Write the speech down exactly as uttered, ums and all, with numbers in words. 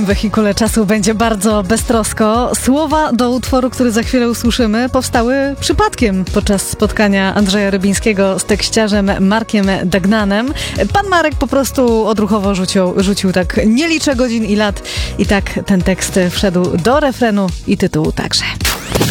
wehikule czasu będzie bardzo beztrosko. Słowa do utworu, który za chwilę usłyszymy, powstały przypadkiem podczas spotkania Andrzeja Rybińskiego z tekściarzem Markiem Dagnanem. Pan Marek po prostu odruchowo rzucił, rzucił tak nie liczę godzin i lat i tak ten tekst wszedł do refrenu i tytułu także.